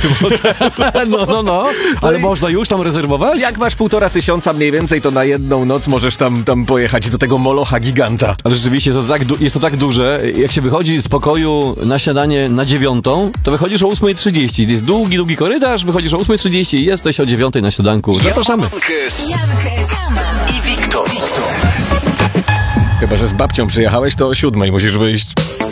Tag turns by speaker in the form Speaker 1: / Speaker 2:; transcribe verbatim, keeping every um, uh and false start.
Speaker 1: tym hotelu.
Speaker 2: No, no, no. Ale można już tam rezerwować?
Speaker 1: Jak masz półtora tysiąca mniej więcej, to na jedną noc możesz tam, tam pojechać do tego molocha giganta.
Speaker 2: Ale rzeczywiście jest to, tak, du- jest to tak duże. Jak się wychodzi z pokoju na śniadanie na dziewiątą, to wychodzisz o ósma trzydzieści. Jest długi, długi korytarz, wychodzisz o ósma trzydzieści i jesteś o dziewiątej na śniadanku. Zapraszamy.
Speaker 3: Jankes i Wiktor.
Speaker 1: Chyba że z babcią przyjechałeś, to o siódmej musisz wyjść.